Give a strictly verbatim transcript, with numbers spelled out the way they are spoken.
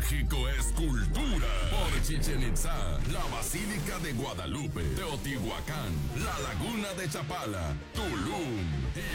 México es cultura. Por Chichén Itzá, la Basílica de Guadalupe, Teotihuacán, la Laguna de Chapala, Tulum y